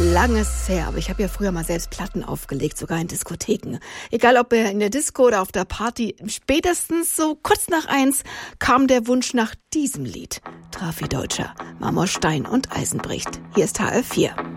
Lange ist es her, aber ich habe ja früher mal selbst Platten aufgelegt, sogar in Diskotheken. Egal ob in der Disco oder auf der Party, spätestens so kurz nach 1 kam der Wunsch nach diesem Lied. Trafi Deutscher, Marmorstein und Eisenbricht. Hier ist HR4.